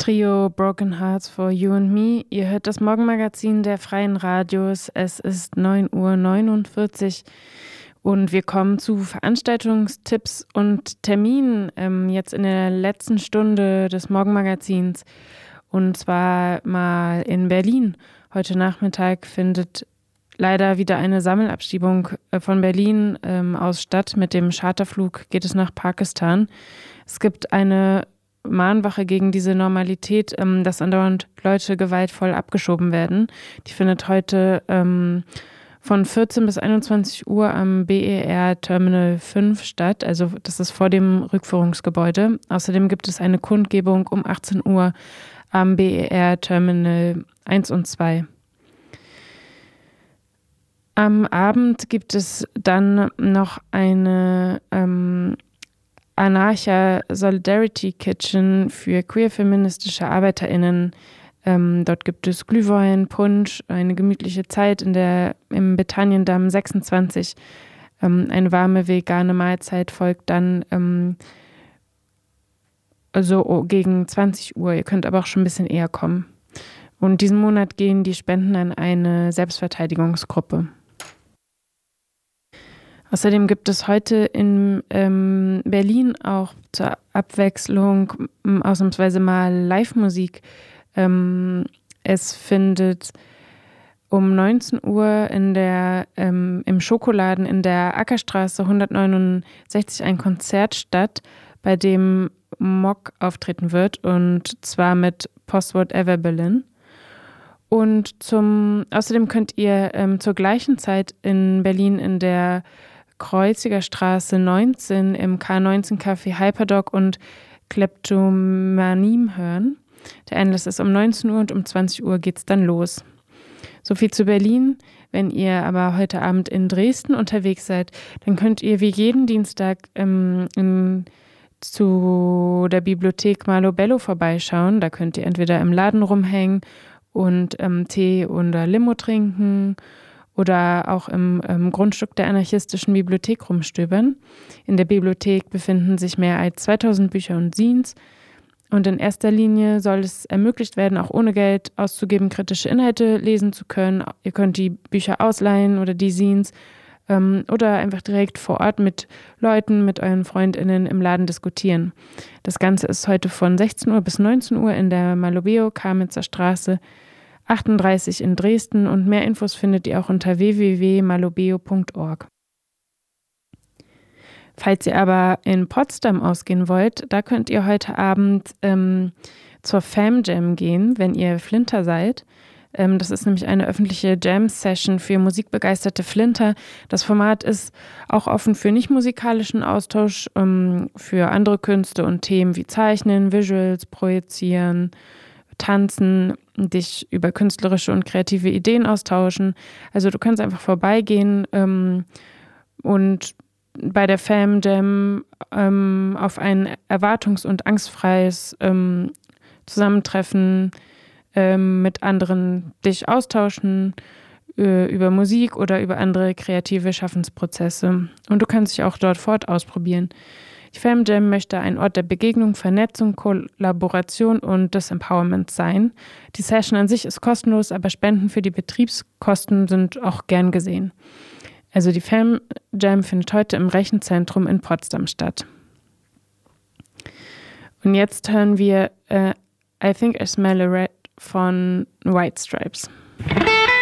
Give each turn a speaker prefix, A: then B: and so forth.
A: Trio Broken Hearts for You and Me. Ihr hört das Morgenmagazin der Freien Radios. Es ist 9:49 Uhr und wir kommen zu Veranstaltungstipps und Terminen jetzt in der letzten Stunde des Morgenmagazins. Und zwar mal in Berlin. Heute Nachmittag findet leider wieder eine Sammelabschiebung von Berlin aus statt. Mit dem Charterflug geht es nach Pakistan. Es gibt eine Mahnwache gegen diese Normalität, dass andauernd Leute gewaltvoll abgeschoben werden. Die findet heute von 14 bis 21 Uhr am BER Terminal 5 statt. Also das ist vor dem Rückführungsgebäude. Außerdem gibt es eine Kundgebung um 18 Uhr am BER Terminal 1 und 2. Am Abend gibt es dann noch eine Anarcha Solidarity Kitchen für queer-feministische ArbeiterInnen. Dort gibt es Glühwein, Punsch, eine gemütliche Zeit im Betaniendamm 26. Eine warme vegane Mahlzeit folgt dann so gegen 20 Uhr. Ihr könnt aber auch schon ein bisschen eher kommen. Und diesen Monat gehen die Spenden an eine Selbstverteidigungsgruppe. Außerdem gibt es heute in Berlin auch zur Abwechslung ausnahmsweise mal Live-Musik. Es findet um 19 Uhr im Schokoladen in der Ackerstraße 169 ein Konzert statt, bei dem Mock auftreten wird, und zwar mit Postword Ever Berlin. Und außerdem könnt ihr zur gleichen Zeit in Berlin in der Kreuziger Straße 19 im K19 Café Hyperdog und Kleptomanim hören. Der Einlass ist um 19 Uhr und um 20 Uhr geht's dann los. So viel zu Berlin. Wenn ihr aber heute Abend in Dresden unterwegs seid, dann könnt ihr wie jeden Dienstag zu der Bibliothek Malo Bello vorbeischauen. Da könnt ihr entweder im Laden rumhängen und Tee oder Limo trinken oder auch im Grundstück der anarchistischen Bibliothek rumstöbern. In der Bibliothek befinden sich mehr als 2000 Bücher und Zines. Und in erster Linie soll es ermöglicht werden, auch ohne Geld auszugeben, kritische Inhalte lesen zu können. Ihr könnt die Bücher ausleihen oder die Zines oder einfach direkt vor Ort mit Leuten, mit euren FreundInnen im Laden diskutieren. Das Ganze ist heute von 16 Uhr bis 19 Uhr in der Malobeo Kamitzer Straße 38 in Dresden, und mehr Infos findet ihr auch unter www.malobeo.org. Falls ihr aber in Potsdam ausgehen wollt, da könnt ihr heute Abend zur Fam Jam gehen, wenn ihr Flinter seid. Das ist nämlich eine öffentliche Jam-Session für musikbegeisterte Flinter. Das Format ist auch offen für nicht-musikalischen Austausch, für andere Künste und Themen wie Zeichnen, Visuals, Projizieren, Tanzen, dich über künstlerische und kreative Ideen austauschen. Also du kannst einfach vorbeigehen und bei der Fam Jam auf ein erwartungs- und angstfreies Zusammentreffen mit anderen dich austauschen über Musik oder über andere kreative Schaffensprozesse. Und du kannst dich auch dort fort ausprobieren. Die Fam Jam möchte ein Ort der Begegnung, Vernetzung, Kollaboration und des Empowerments sein. Die Session an sich ist kostenlos, aber Spenden für die Betriebskosten sind auch gern gesehen. Also die Fam Jam findet heute im Rechenzentrum in Potsdam statt. Und jetzt hören wir I Think I Smell a Rat von White Stripes.